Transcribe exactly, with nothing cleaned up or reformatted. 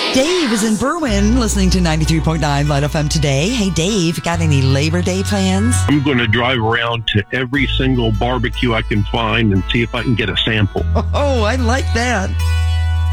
Dave is in Berwyn listening to ninety-three point nine Light F M today. Hey, Dave, got any Labor Day plans? I'm going to drive around to every single barbecue I can find and see if I can get a sample. Oh, I like that.